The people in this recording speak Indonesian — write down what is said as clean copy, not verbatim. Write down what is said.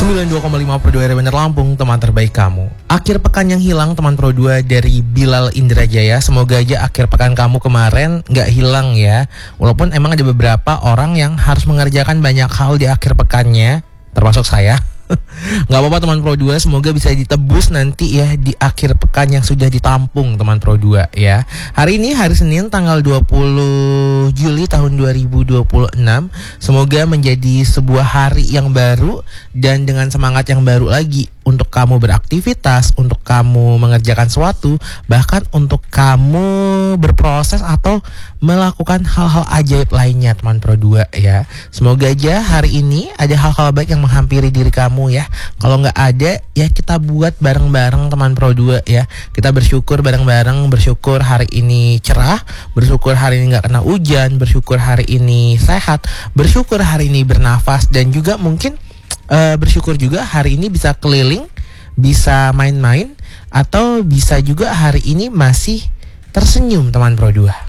92,5 Pro 2 Bener Lampung, teman terbaik kamu. Akhir pekan yang hilang teman Pro 2 dari Bilal Indrajaya. Semoga aja akhir pekan kamu kemarin gak hilang ya. Walaupun emang ada beberapa orang yang harus mengerjakan banyak hal di akhir pekannya, termasuk saya. Gak apa-apa teman Pro 2, semoga bisa ditebus nanti ya di akhir pekan yang sudah ditampung teman Pro 2 ya. Hari ini hari Senin tanggal 20 Juli tahun 2026. Semoga menjadi sebuah hari yang baru dan dengan semangat yang baru lagi untuk kamu beraktivitas, untuk kamu mengerjakan sesuatu, bahkan untuk kamu berproses atau melakukan hal-hal ajaib lainnya teman Pro 2 ya. Semoga aja hari ini ada hal-hal baik yang menghampiri diri kamu ya. Kalau nggak ada ya kita buat bareng-bareng teman Pro 2 ya. Kita bersyukur bareng-bareng, bersyukur hari ini cerah, bersyukur hari ini nggak kena hujan, bersyukur hari ini sehat, bersyukur hari ini bernafas, dan juga mungkin bersyukur juga hari ini bisa keliling, bisa main-main, atau bisa juga hari ini masih tersenyum teman Pro 2.